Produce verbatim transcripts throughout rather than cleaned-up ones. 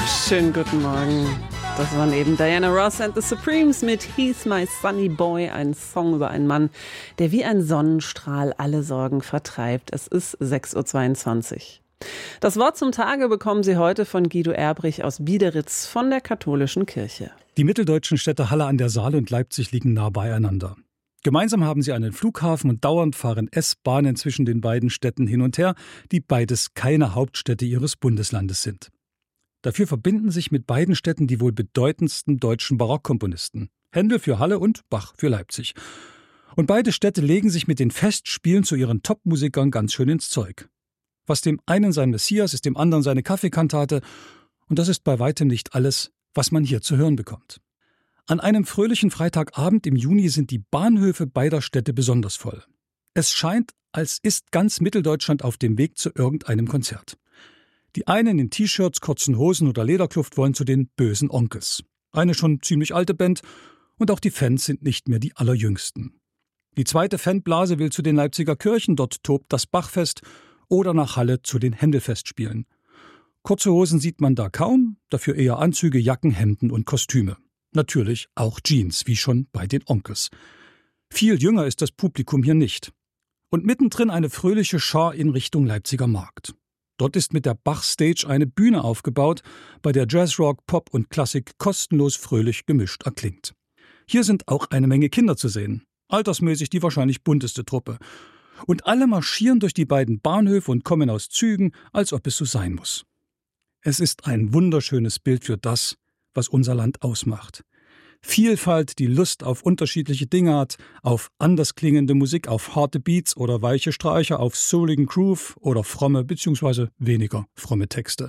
Schönen guten Morgen. Das waren eben Diana Ross and the Supremes mit He's My Sunny Boy, ein Song über einen Mann, der wie ein Sonnenstrahl alle Sorgen vertreibt. Es ist sechs Uhr zweiundzwanzig. Das Wort zum Tage bekommen Sie heute von Guido Erbrich aus Biederitz von der Katholischen Kirche. Die mitteldeutschen Städte Halle an der Saale und Leipzig liegen nah beieinander. Gemeinsam haben sie einen Flughafen und dauernd fahren S-Bahnen zwischen den beiden Städten hin und her, die beides keine Hauptstädte ihres Bundeslandes sind. Dafür verbinden sich mit beiden Städten die wohl bedeutendsten deutschen Barockkomponisten. Händel für Halle und Bach für Leipzig. Und beide Städte legen sich mit den Festspielen zu ihren Top-Musikern ganz schön ins Zeug. Was dem einen sein Messias ist, dem anderen seine Kaffeekantate. Und das ist bei weitem nicht alles, was man hier zu hören bekommt. An einem fröhlichen Freitagabend im Juni sind die Bahnhöfe beider Städte besonders voll. Es scheint, als ist ganz Mitteldeutschland auf dem Weg zu irgendeinem Konzert. Die einen in T-Shirts, kurzen Hosen oder Lederkluft wollen zu den Bösen Onkels. Eine schon ziemlich alte Band und auch die Fans sind nicht mehr die allerjüngsten. Die zweite Fanblase will zu den Leipziger Kirchen, dort tobt das Bachfest, oder nach Halle zu den Händelfestspielen. Kurze Hosen sieht man da kaum, dafür eher Anzüge, Jacken, Hemden und Kostüme. Natürlich auch Jeans, wie schon bei den Onkels. Viel jünger ist das Publikum hier nicht. Und mittendrin eine fröhliche Schar in Richtung Leipziger Markt. Dort ist mit der Bach-Stage eine Bühne aufgebaut, bei der Jazzrock, Pop und Klassik kostenlos fröhlich gemischt erklingt. Hier sind auch eine Menge Kinder zu sehen, altersmäßig die wahrscheinlich bunteste Truppe. Und alle marschieren durch die beiden Bahnhöfe und kommen aus Zügen, als ob es so sein muss. Es ist ein wunderschönes Bild für das, was unser Land ausmacht. Vielfalt, die Lust auf unterschiedliche Dinge hat, auf anders klingende Musik, auf harte Beats oder weiche Streicher, auf souligen Groove oder fromme bzw. weniger fromme Texte.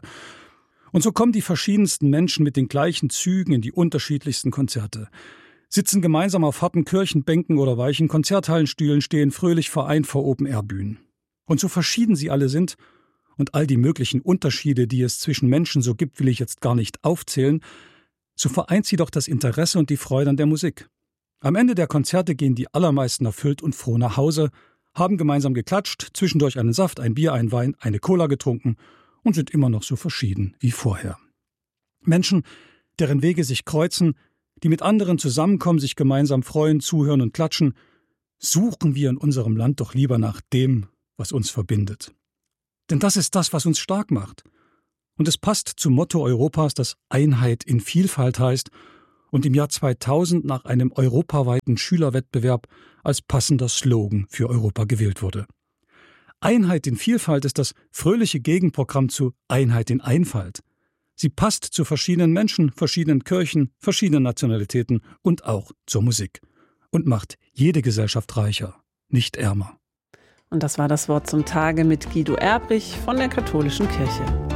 Und so kommen die verschiedensten Menschen mit den gleichen Zügen in die unterschiedlichsten Konzerte. Sitzen gemeinsam auf harten Kirchenbänken oder weichen Konzerthallenstühlen, stehen fröhlich vereint vor Open-Air-Bühnen. Und so verschieden sie alle sind und all die möglichen Unterschiede, die es zwischen Menschen so gibt, will ich jetzt gar nicht aufzählen, so vereint sie doch das Interesse und die Freude an der Musik. Am Ende der Konzerte gehen die allermeisten erfüllt und froh nach Hause, haben gemeinsam geklatscht, zwischendurch einen Saft, ein Bier, ein Wein, eine Cola getrunken und sind immer noch so verschieden wie vorher. Menschen, deren Wege sich kreuzen, die mit anderen zusammenkommen, sich gemeinsam freuen, zuhören und klatschen, suchen wir in unserem Land doch lieber nach dem, was uns verbindet. Denn das ist das, was uns stark macht. Und es passt zum Motto Europas, das Einheit in Vielfalt heißt und im Jahr zweitausend nach einem europaweiten Schülerwettbewerb als passender Slogan für Europa gewählt wurde. Einheit in Vielfalt ist das fröhliche Gegenprogramm zu Einheit in Einfalt. Sie passt zu verschiedenen Menschen, verschiedenen Kirchen, verschiedenen Nationalitäten und auch zur Musik. Und macht jede Gesellschaft reicher, nicht ärmer. Und das war das Wort zum Tage mit Guido Erbrich von der Katholischen Kirche.